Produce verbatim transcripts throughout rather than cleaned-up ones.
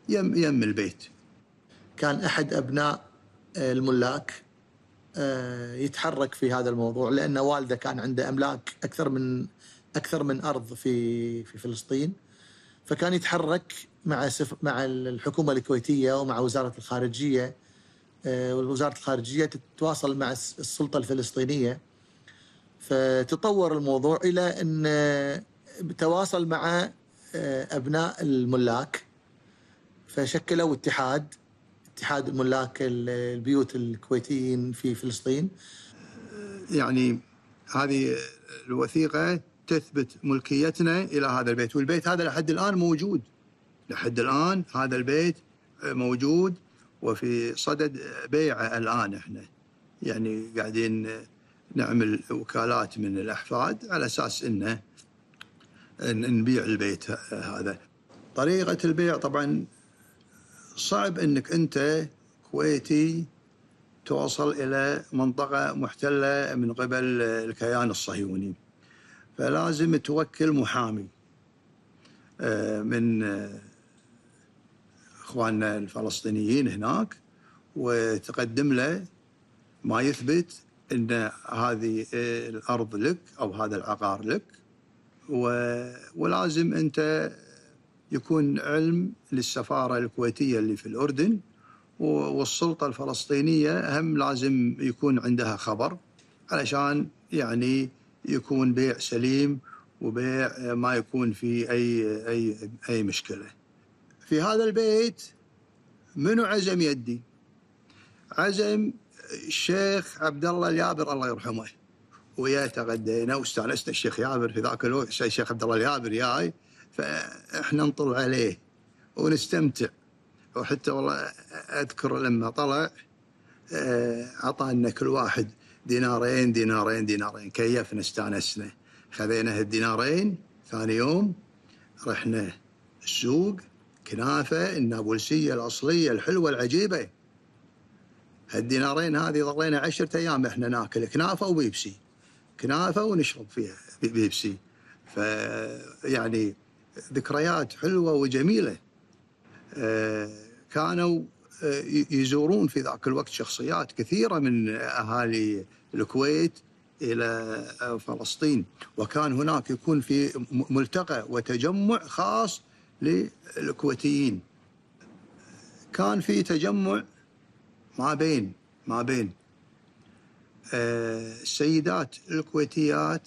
يم يم البيت. كان أحد أبناء الملاك يتحرك في هذا الموضوع، لأن والده كان عنده أملاك أكثر من أكثر من أرض في في فلسطين، فكان يتحرك مع مع الحكومة الكويتية ومع وزارة الخارجية، ووزارة الخارجية تتواصل مع السلطة الفلسطينية، فتطور الموضوع إلى أن تواصل مع أبناء الملاك، فشكلوا اتحاد اتحاد الملاك البيوت الكويتيين في فلسطين. يعني هذه الوثيقة تثبت ملكيتنا إلى هذا البيت، والبيت هذا لحد الآن موجود، لحد الآن هذا البيت موجود وفي صدد بيعه الآن. احنا يعني قاعدين نعمل وكالات من الأحفاد على أساس إنه نبيع البيت هذا. طريقة البيع طبعا صعب إنك أنت كويتي توصل إلى منطقة محتلة من قبل الكيان الصهيوني، فلازم توكل محامي من إخواننا الفلسطينيين هناك، وتقدم له ما يثبت أن هذه الأرض لك أو هذا العقار لك، ولازم أنت يكون علم للسفارة الكويتية اللي في الأردن، والسلطة الفلسطينية هم لازم يكون عندها خبر علشان يعني يكون بيع سليم وبيع ما يكون فيه أي أي أي مشكلة. في هذا البيت منو عزم يدي؟ عزم الشيخ عبد الله اليابر الله يرحمه، ويا تغدينا واستانسنا الشيخ يابر في ذاك الوقت، الشيخ عبد الله اليابر جاي، فاحنا نطل عليه ونستمتع. وحتى والله اذكر لما طلع اعطانا كل واحد دينارين دينارين دينارين، كيفنا استانسنا، خذينا هالدينارين. ثاني يوم رحنا السوق كنافه النابلسيه الاصليه الحلوه العجيبه، هالدينارين هذه ظلينا عشرة ايام احنا ناكل كنافه وبيبسي، كنافه ونشرب فيها بيبسي. فيعني ذكريات حلوه وجميله. كانوا يزورون في ذاك الوقت شخصيات كثيره من اهالي الكويت الى فلسطين، وكان هناك يكون في ملتقى وتجمع خاص للكويتيين. كان في تجمع ما بين ما بين السيدات الكويتيات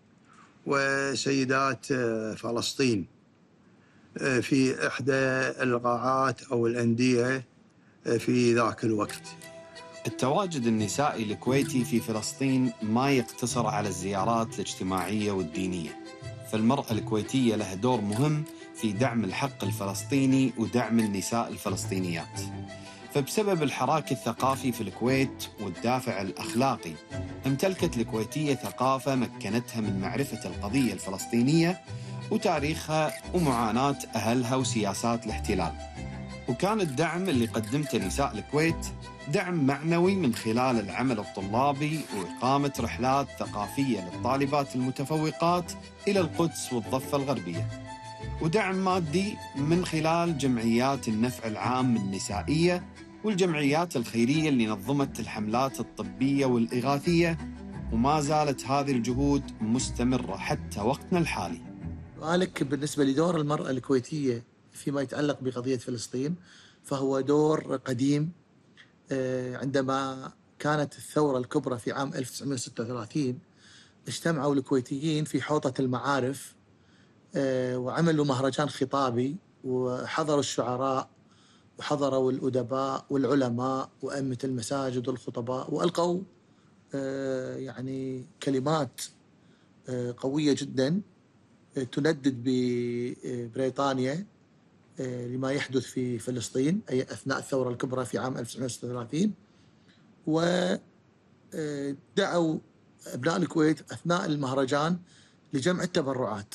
وسيدات فلسطين في إحدى القاعات أو الأندية في ذاك الوقت. التواجد النسائي الكويتي في فلسطين ما يقتصر على الزيارات الاجتماعية والدينية، فالمرأة الكويتية لها دور مهم في دعم الحق الفلسطيني ودعم النساء الفلسطينيات. فبسبب الحراك الثقافي في الكويت والدافع الأخلاقي، امتلكت الكويتية ثقافة مكنتها من معرفة القضية الفلسطينية وتاريخها ومعاناة أهلها وسياسات الاحتلال. وكان الدعم اللي قدمته نساء الكويت دعم معنوي من خلال العمل الطلابي وإقامة رحلات ثقافية للطالبات المتفوقات إلى القدس والضفة الغربية، ودعم مادي من خلال جمعيات النفع العام النسائية والجمعيات الخيرية اللي نظمت الحملات الطبية والإغاثية. وما زالت هذه الجهود مستمرة حتى وقتنا الحالي. ذلك بالنسبة لدور المرأة الكويتية فيما يتعلق بقضية فلسطين، فهو دور قديم. عندما كانت الثورة الكبرى في عام ألف وتسعمئة وستة وثلاثين اجتمعوا الكويتيين في حوطة المعارف وعملوا مهرجان خطابي، وحضروا الشعراء وحضروا الأدباء والعلماء وأئمة المساجد والخطباء، وألقوا يعني كلمات قوية جدا تندد ببريطانيا لما يحدث في فلسطين أي أثناء الثورة الكبرى في عام ألف وتسعمئة وستة وثلاثين. ودعوا أبناء الكويت أثناء المهرجان لجمع التبرعات،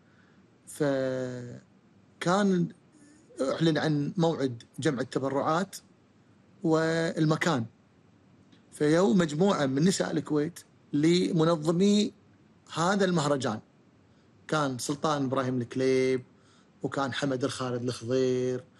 فكان أعلن عن موعد جمع التبرعات والمكان، فيوم مجموعة من نساء الكويت لمنظمي هذا المهرجان، كان سلطان إبراهيم الكليب، وكان حمد الخالد الخضير،